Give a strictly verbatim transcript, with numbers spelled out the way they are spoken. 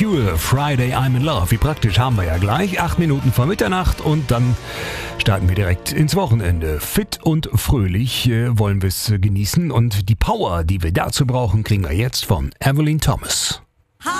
Cure, Friday I'm in Love. Wie praktisch, haben wir ja gleich. Acht Minuten vor Mitternacht und dann starten wir direkt ins Wochenende. Fit und fröhlich äh, wollen wir es genießen und die Power, die wir dazu brauchen, kriegen wir jetzt von Evelyn Thomas.